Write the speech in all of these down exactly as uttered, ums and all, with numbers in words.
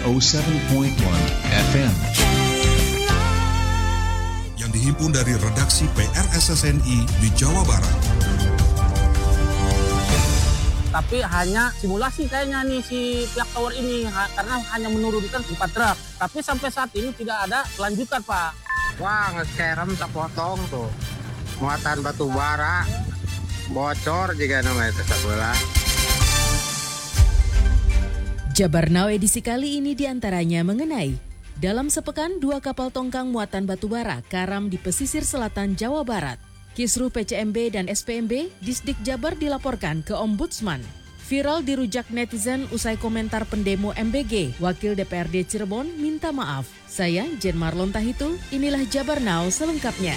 nol tujuh koma satu F M. Yang dihimpun dari redaksi P R S S N I di Jawa Barat. Tapi hanya simulasi kayaknya nih si pihak tower ini, karena hanya menurunkan empat truk. Tapi sampai saat ini tidak ada kelanjutan, Pak. Wah, ngeserem terpotong tuh. Muatan batu bara, bocor juga namanya itu sebelah. Jabar Now edisi kali ini diantaranya mengenai dalam sepekan dua kapal tongkang muatan batu bara karam di pesisir selatan Jawa Barat. Kisruh P C M B dan S P M B, Disdik Jabar dilaporkan ke Ombudsman. Viral dirujak netizen usai komentar pendemo M B G, Wakil D P R D Cirebon minta maaf. Saya Jen Marlon Tahitul, inilah Jabar Now selengkapnya.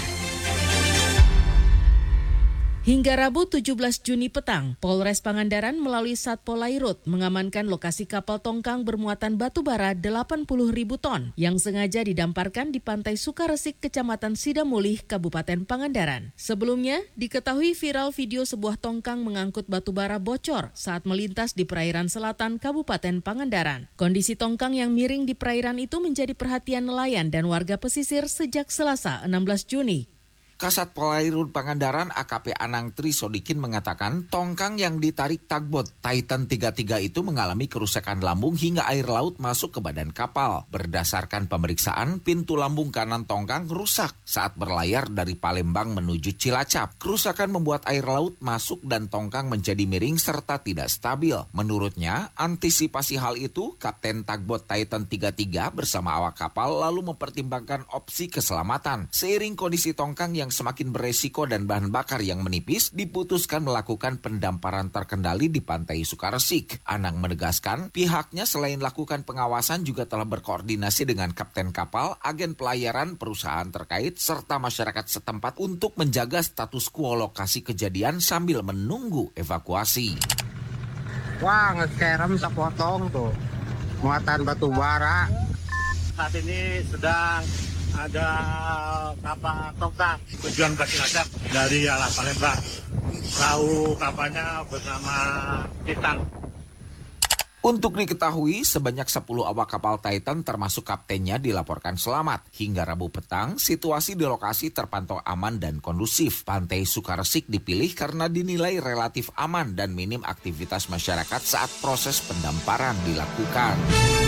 Hingga Rabu tujuh belas Juni petang, Polres Pangandaran melalui Satpol Lairut mengamankan lokasi kapal tongkang bermuatan batu bara delapan puluh ribu ton yang sengaja didamparkan di Pantai Sukaresik, Kecamatan Sidamulih, Kabupaten Pangandaran. Sebelumnya, diketahui viral video sebuah tongkang mengangkut batu bara bocor saat melintas di perairan selatan Kabupaten Pangandaran. Kondisi tongkang yang miring di perairan itu menjadi perhatian nelayan dan warga pesisir sejak Selasa enam belas Juni. Kasat Polairut Pangandaran A K P Anang Tri Sodikin mengatakan tongkang yang ditarik tugboat Titan tiga puluh tiga itu mengalami kerusakan lambung hingga air laut masuk ke badan kapal. Berdasarkan pemeriksaan, pintu lambung kanan tongkang rusak saat berlayar dari Palembang menuju Cilacap. Kerusakan membuat air laut masuk dan tongkang menjadi miring serta tidak stabil. Menurutnya, antisipasi hal itu, Kapten tugboat Titan tiga puluh tiga bersama awak kapal lalu mempertimbangkan opsi keselamatan. Seiring kondisi tongkang yang yang semakin beresiko dan bahan bakar yang menipis, diputuskan melakukan pendamparan terkendali di Pantai Sukaresik. Anang menegaskan, pihaknya selain lakukan pengawasan juga telah berkoordinasi dengan kapten kapal, agen pelayaran, perusahaan terkait, serta masyarakat setempat untuk menjaga status quo lokasi kejadian sambil menunggu evakuasi. Wah, ngeserem terpotong tuh. Muatan batu bara. Saat ini sedang ada kapal tongkang tujuan ke Cilacap dari arah Palembang. Perahu kapalnya bernama Titan. Untuk diketahui, sebanyak sepuluh awak kapal Titan termasuk kaptennya dilaporkan selamat. Hingga Rabu petang, situasi di lokasi terpantau aman dan kondusif. Pantai Sukaresik dipilih karena dinilai relatif aman dan minim aktivitas masyarakat saat proses pendamparan dilakukan.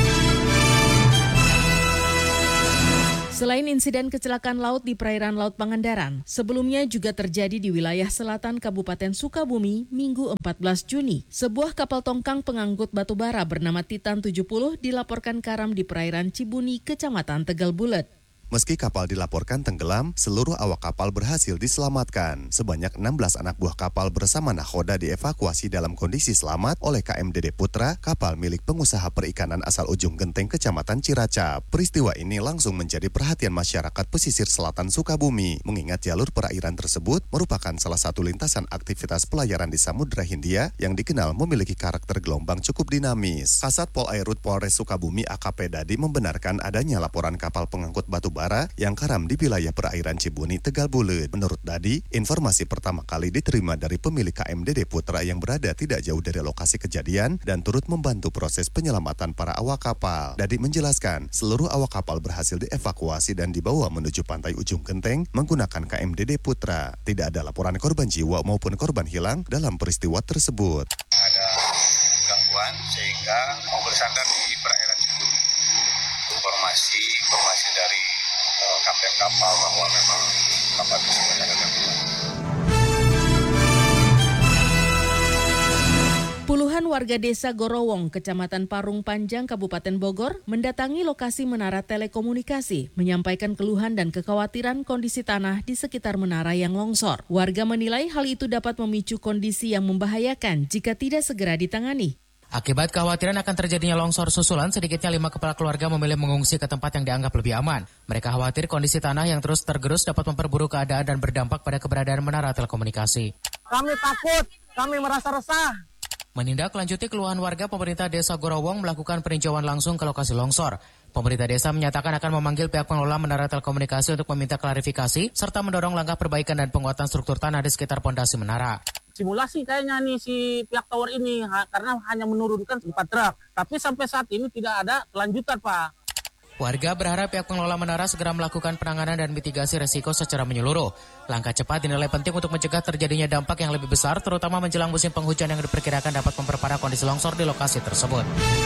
Selain insiden kecelakaan laut di perairan Laut Pangandaran, sebelumnya juga terjadi di wilayah selatan Kabupaten Sukabumi Minggu empat belas Juni. Sebuah kapal tongkang pengangkut batu bara bernama Titan tujuh puluh dilaporkan karam di perairan Cibuni, Kecamatan Tegal Bulet. Meski kapal dilaporkan tenggelam, seluruh awak kapal berhasil diselamatkan. Sebanyak enam belas anak buah kapal bersama nahkoda dievakuasi dalam kondisi selamat oleh K M D D Putra, kapal milik pengusaha perikanan asal Ujung Genteng, Kecamatan Ciracap. Peristiwa ini langsung menjadi perhatian masyarakat pesisir selatan Sukabumi, mengingat jalur perairan tersebut merupakan salah satu lintasan aktivitas pelayaran di Samudra Hindia yang dikenal memiliki karakter gelombang cukup dinamis. Kasat Polairut Polres Sukabumi A K P Dadi membenarkan adanya laporan kapal pengangkut batu bara yang karam di wilayah perairan Cibuni, Tegal Bulet. Menurut Dadi, informasi pertama kali diterima dari pemilik K M D D Putra yang berada tidak jauh dari lokasi kejadian dan turut membantu proses penyelamatan para awak kapal. Dadi menjelaskan, seluruh awak kapal berhasil dievakuasi dan dibawa menuju pantai Ujung Genteng menggunakan K M D D Putra. Tidak ada laporan korban jiwa maupun korban hilang dalam peristiwa tersebut. Ada gangguan sehingga mau bersandar di perairan Cibuni. Informasi informasi dari uh, kapten kapal bahwa memang kapal tersebut ada gangguan. Puluhan warga desa Gorowong, Kecamatan Parung Panjang, Kabupaten Bogor, mendatangi lokasi menara telekomunikasi, menyampaikan keluhan dan kekhawatiran kondisi tanah di sekitar menara yang longsor. Warga menilai hal itu dapat memicu kondisi yang membahayakan jika tidak segera ditangani. Akibat kekhawatiran akan terjadinya longsor susulan, sedikitnya lima kepala keluarga memilih mengungsi ke tempat yang dianggap lebih aman. Mereka khawatir kondisi tanah yang terus tergerus dapat memperburuk keadaan dan berdampak pada keberadaan menara telekomunikasi. Kami takut, kami merasa resah. Menindaklanjuti keluhan warga, pemerintah desa Gorowong melakukan peninjauan langsung ke lokasi longsor. Pemerintah desa menyatakan akan memanggil pihak pengelola menara telekomunikasi untuk meminta klarifikasi serta mendorong langkah perbaikan dan penguatan struktur tanah di sekitar pondasi menara. simulasi kayaknya nih si pihak tower ini ha, karena hanya menurunkan empat truk. Tapi sampai saat ini tidak ada kelanjutan, Pak. Warga berharap pihak pengelola menara segera melakukan penanganan dan mitigasi resiko secara menyeluruh. Langkah cepat dinilai penting untuk mencegah terjadinya dampak yang lebih besar, terutama menjelang musim penghujan yang diperkirakan dapat memperparah kondisi longsor di lokasi tersebut.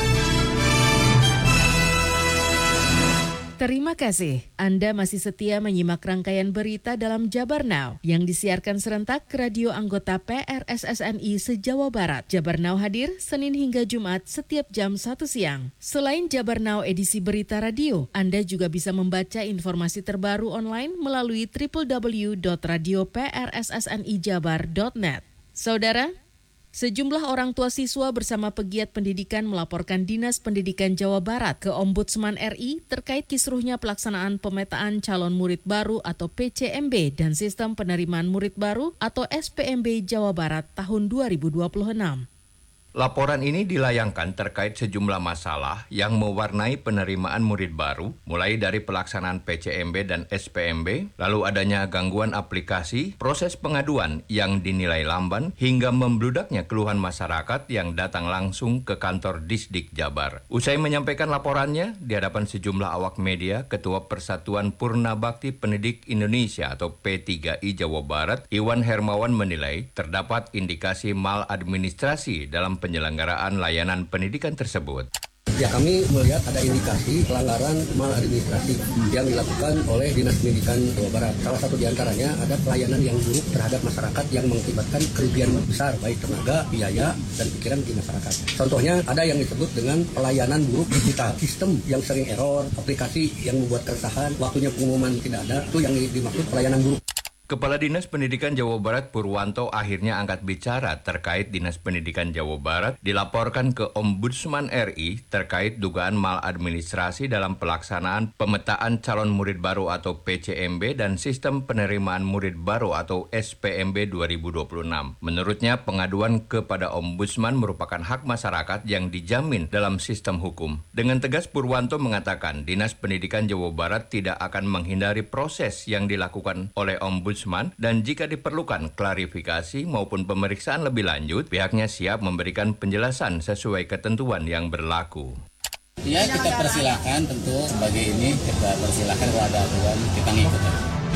Terima kasih. Anda masih setia menyimak rangkaian berita dalam Jabar Now yang disiarkan serentak ke radio anggota P R S S N I se-Jawa Barat. Jabar Now hadir Senin hingga Jumat setiap jam satu siang. Selain Jabar Now edisi berita radio, Anda juga bisa membaca informasi terbaru online melalui w w w dot radio p r s s n i jabar dot net. Saudara, sejumlah orang tua siswa bersama pegiat pendidikan melaporkan Dinas Pendidikan Jawa Barat ke Ombudsman R I terkait kisruhnya pelaksanaan pemetaan calon murid baru atau P C M B dan sistem penerimaan murid baru atau S P M B Jawa Barat tahun dua ribu dua puluh enam. Laporan ini dilayangkan terkait sejumlah masalah yang mewarnai penerimaan murid baru, mulai dari pelaksanaan P C M B dan S P M B, lalu adanya gangguan aplikasi, proses pengaduan yang dinilai lamban, hingga membludaknya keluhan masyarakat yang datang langsung ke kantor Disdik Jabar. Usai menyampaikan laporannya di hadapan sejumlah awak media, Ketua Persatuan Purna Bakti Pendidik Indonesia atau P tiga I Jawa Barat, Iwan Hermawan menilai terdapat indikasi maladministrasi dalam penyelenggaraan layanan pendidikan tersebut. Ya, kami melihat ada indikasi pelanggaran maladministrasi yang dilakukan oleh Dinas Pendidikan Jawa Barat. Salah satu diantaranya ada pelayanan yang buruk terhadap masyarakat yang mengakibatkan kerugian besar baik tenaga, biaya, dan pikiran di masyarakat. Contohnya ada yang disebut dengan pelayanan buruk digital, sistem yang sering error, aplikasi yang membuat keresahan, waktunya pengumuman tidak ada, itu yang dimaksud pelayanan buruk. Kepala Dinas Pendidikan Jawa Barat Purwanto akhirnya angkat bicara terkait Dinas Pendidikan Jawa Barat dilaporkan ke Ombudsman R I terkait dugaan maladministrasi dalam pelaksanaan pemetaan calon murid baru atau P C M B dan sistem penerimaan murid baru atau S P M B dua ribu dua puluh enam. Menurutnya, pengaduan kepada Ombudsman merupakan hak masyarakat yang dijamin dalam sistem hukum. Dengan tegas, Purwanto mengatakan Dinas Pendidikan Jawa Barat tidak akan menghindari proses yang dilakukan oleh Ombudsman, dan jika diperlukan klarifikasi maupun pemeriksaan lebih lanjut, pihaknya siap memberikan penjelasan sesuai ketentuan yang berlaku. Ya, kita persilakan tentu sebagai ini, kita persilakan kalau ada aturan kita ngikut.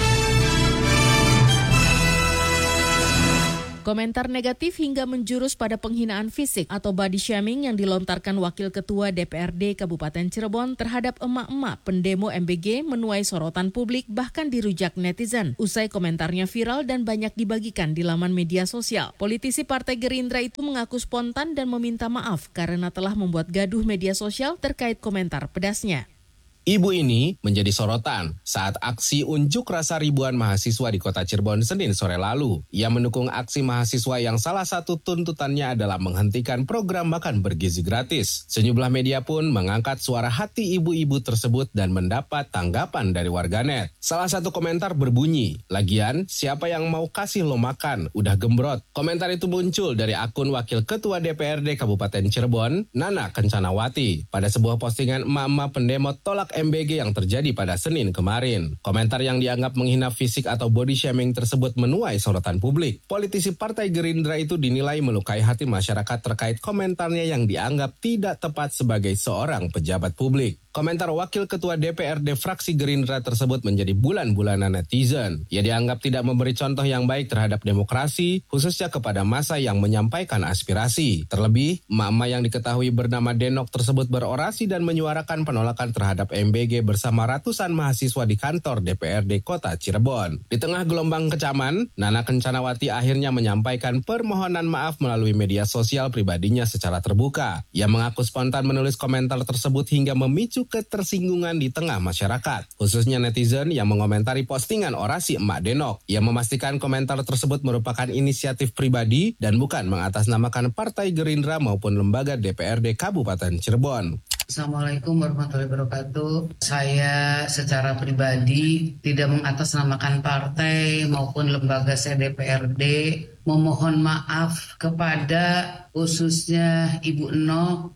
Komentar negatif hingga menjurus pada penghinaan fisik atau body shaming yang dilontarkan Wakil Ketua D P R D Kabupaten Cirebon terhadap emak-emak pendemo M B G menuai sorotan publik bahkan dirujak netizen. Usai komentarnya viral dan banyak dibagikan di laman media sosial, politisi Partai Gerindra itu mengaku spontan dan meminta maaf karena telah membuat gaduh media sosial terkait komentar pedasnya. Ibu ini menjadi sorotan saat aksi unjuk rasa ribuan mahasiswa di kota Cirebon Senin sore lalu. Ia mendukung aksi mahasiswa yang salah satu tuntutannya adalah menghentikan program makan bergizi gratis. Sejumlah media pun mengangkat suara hati ibu-ibu tersebut dan mendapat tanggapan dari warganet. Salah satu komentar berbunyi, "Lagian siapa yang mau kasih lo makan? Udah gembrot." Komentar itu muncul dari akun Wakil Ketua D P R D Kabupaten Cirebon, Nana Kencanawati, pada sebuah postingan emak-emak pendemo tolak M B G yang terjadi pada Senin kemarin. Komentar yang dianggap menghina fisik atau body shaming tersebut menuai sorotan publik. Politisi Partai Gerindra itu dinilai melukai hati masyarakat terkait komentarnya yang dianggap tidak tepat sebagai seorang pejabat publik. Komentar Wakil Ketua D P R D fraksi Gerindra tersebut menjadi bulan-bulanan netizen. Ia dianggap tidak memberi contoh yang baik terhadap demokrasi, khususnya kepada massa yang menyampaikan aspirasi. Terlebih, emak-emak yang diketahui bernama Denok tersebut berorasi dan menyuarakan penolakan terhadap M B G bersama ratusan mahasiswa di kantor D P R D Kota Cirebon. Di tengah gelombang kecaman, Nana Kencanawati akhirnya menyampaikan permohonan maaf melalui media sosial pribadinya secara terbuka. Ia mengaku spontan menulis komentar tersebut hingga memicu ketersinggungan di tengah masyarakat, khususnya netizen yang mengomentari postingan orasi Emak Denok. Ia memastikan komentar tersebut merupakan inisiatif pribadi dan bukan mengatasnamakan Partai Gerindra maupun lembaga D P R D Kabupaten Cirebon. Assalamualaikum warahmatullahi wabarakatuh. Saya secara pribadi tidak mengatasnamakan partai maupun lembaga saya D P R D. Memohon maaf kepada khususnya Ibu Enok.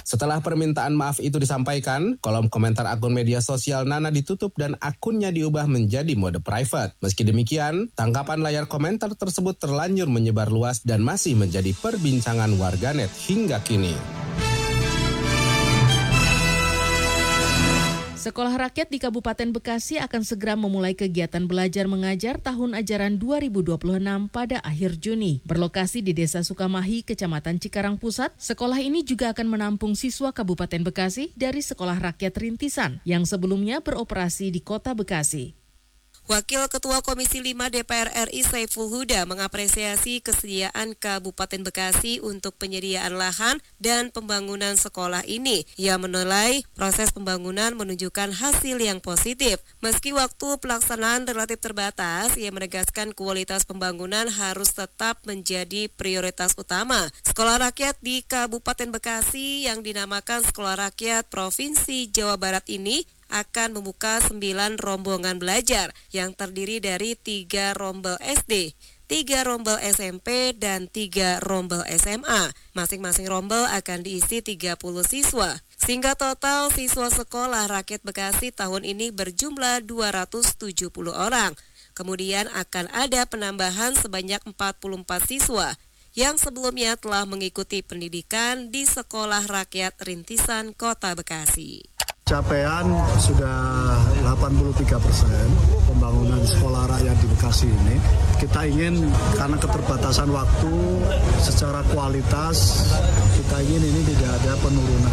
Setelah permintaan maaf itu disampaikan, kolom komentar akun media sosial Nana ditutup dan akunnya diubah menjadi mode private. Meski demikian, tangkapan layar komentar tersebut terlanjur menyebar luas dan masih menjadi perbincangan warganet hingga kini. Sekolah rakyat di Kabupaten Bekasi akan segera memulai kegiatan belajar mengajar tahun ajaran dua ribu dua puluh enam pada akhir Juni. Berlokasi di Desa Sukamahi, Kecamatan Cikarang Pusat, sekolah ini juga akan menampung siswa Kabupaten Bekasi dari Sekolah Rakyat Rintisan yang sebelumnya beroperasi di Kota Bekasi. Wakil Ketua Komisi lima D P R R I Saiful Huda mengapresiasi kesediaan Kabupaten Bekasi untuk penyediaan lahan dan pembangunan sekolah ini. Ia menilai proses pembangunan menunjukkan hasil yang positif. Meski waktu pelaksanaan relatif terbatas, ia menegaskan kualitas pembangunan harus tetap menjadi prioritas utama. Sekolah rakyat di Kabupaten Bekasi yang dinamakan Sekolah Rakyat Provinsi Jawa Barat ini akan membuka sembilan rombongan belajar yang terdiri dari tiga rombel S D, tiga rombel S M P, dan tiga rombel S M A. Masing-masing rombel akan diisi tiga puluh siswa. Sehingga total siswa Sekolah Rakyat Bekasi tahun ini berjumlah dua ratus tujuh puluh orang. Kemudian akan ada penambahan sebanyak empat puluh empat siswa yang sebelumnya telah mengikuti pendidikan di Sekolah Rakyat Rintisan Kota Bekasi. Capaian sudah delapan puluh tiga persen pembangunan sekolah rakyat di Bekasi ini. Kita ingin karena keterbatasan waktu secara kualitas, kita ingin ini tidak ada penurunan.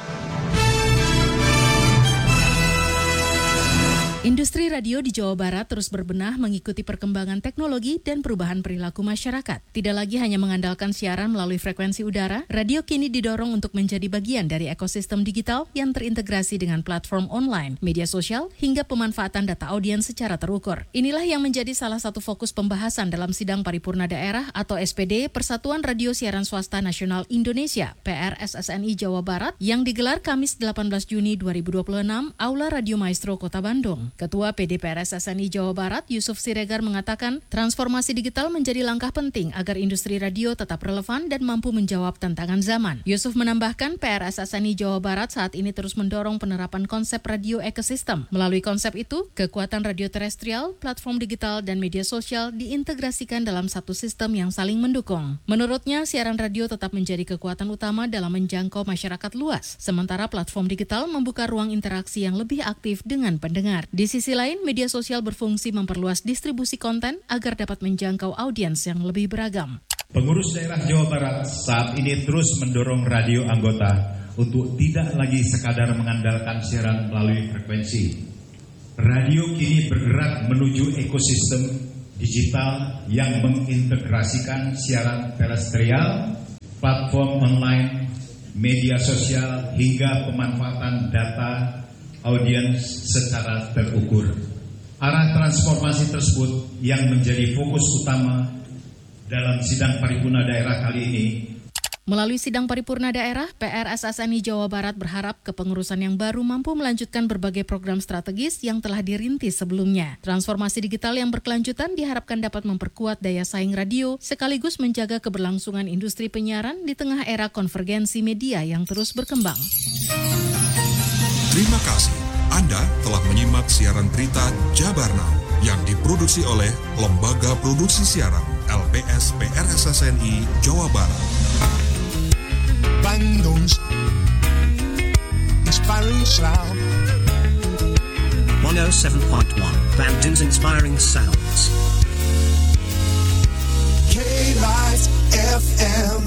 Industri radio di Jawa Barat terus berbenah mengikuti perkembangan teknologi dan perubahan perilaku masyarakat. Tidak lagi hanya mengandalkan siaran melalui frekuensi udara, radio kini didorong untuk menjadi bagian dari ekosistem digital yang terintegrasi dengan platform online, media sosial, hingga pemanfaatan data audiens secara terukur. Inilah yang menjadi salah satu fokus pembahasan dalam Sidang Paripurna Daerah atau S P D Persatuan Radio Siaran Swasta Nasional Indonesia P R S S N I Jawa Barat yang digelar Kamis delapan belas Juni dua ribu dua puluh enam, Aula Radio Maestro Kota Bandung. Ketua P D P R S S N I Jawa Barat, Yusuf Siregar mengatakan, transformasi digital menjadi langkah penting agar industri radio tetap relevan dan mampu menjawab tantangan zaman. Yusuf menambahkan, P R S S N I Jawa Barat saat ini terus mendorong penerapan konsep radio ekosistem. Melalui konsep itu, kekuatan radio terestrial, platform digital, dan media sosial diintegrasikan dalam satu sistem yang saling mendukung. Menurutnya, siaran radio tetap menjadi kekuatan utama dalam menjangkau masyarakat luas, sementara platform digital membuka ruang interaksi yang lebih aktif dengan pendengar. Di sisi lain, media sosial berfungsi memperluas distribusi konten agar dapat menjangkau audiens yang lebih beragam. Pengurus daerah Jawa Barat saat ini terus mendorong radio anggota untuk tidak lagi sekadar mengandalkan siaran melalui frekuensi. Radio kini bergerak menuju ekosistem digital yang mengintegrasikan siaran terestrial, platform online, media sosial, hingga pemanfaatan data audiens secara terukur. Arah transformasi tersebut yang menjadi fokus utama dalam Sidang Paripurna Daerah kali ini. Melalui Sidang Paripurna Daerah, P R S S N I Jawa Barat berharap kepengurusan yang baru mampu melanjutkan berbagai program strategis yang telah dirintis sebelumnya. Transformasi digital yang berkelanjutan diharapkan dapat memperkuat daya saing radio sekaligus menjaga keberlangsungan industri penyiaran di tengah era konvergensi media yang terus berkembang. Terima kasih. Anda telah menyimak siaran berita Jabar Now yang diproduksi oleh Lembaga Produksi Siaran L P S P R S S N I Jawa Barat. Bandung's Inspiring Sound one oh seven point one Bandung's Inspiring Sounds K-Light F M.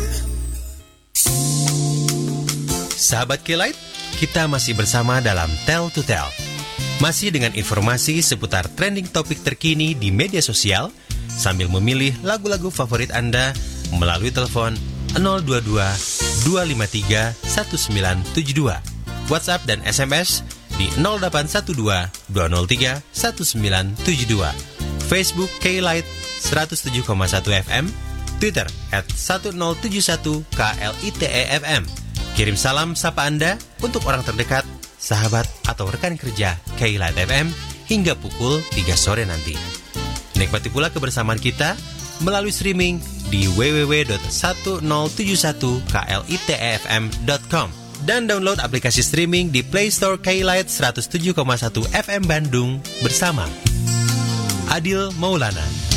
Sahabat K-Light, kita masih bersama dalam Tell to Tell. Masih dengan informasi seputar trending topik terkini di media sosial sambil memilih lagu-lagu favorit Anda melalui telepon nol dua dua dua lima tiga satu sembilan tujuh dua, WhatsApp dan S M S di nol delapan satu dua dua nol tiga satu sembilan tujuh dua, Facebook K-Light seratus tujuh koma satu F M, Twitter at nol satu tujuh satu K L I T E F M. Kirim salam sapa Anda untuk orang terdekat, sahabat atau rekan kerja K-Light F M hingga pukul tiga sore nanti. Nikmati pula kebersamaan kita melalui streaming di w w w dot nol satu tujuh satu K L I T E F M dot com dan download aplikasi streaming di Play Store K-Lite seratus tujuh koma satu F M Bandung bersama Adil Maulana.